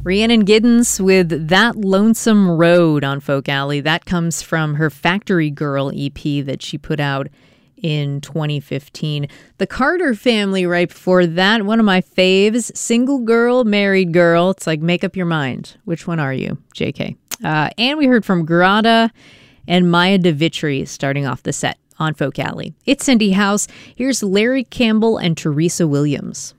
Rhiannon Giddens with That Lonesome Road on Folk Alley. That comes from her Factory Girl EP that she put out in 2015. The Carter Family right before that, one of my faves, Single Girl, Married Girl. It's like, make up your mind. Which one are you, JK? And we heard from Grada and Maya DeVitri starting off the set on Folk Alley. It's Cindy House. Here's Larry Campbell and Teresa Williams.